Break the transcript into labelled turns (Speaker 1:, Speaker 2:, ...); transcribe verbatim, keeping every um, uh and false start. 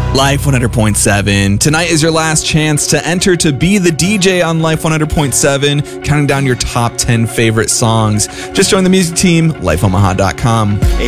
Speaker 1: Life one hundred point seven. Tonight is your last chance to enter to be the D J on Life one hundred point seven, counting down your top ten favorite songs. Just join the music team, life omaha dot com.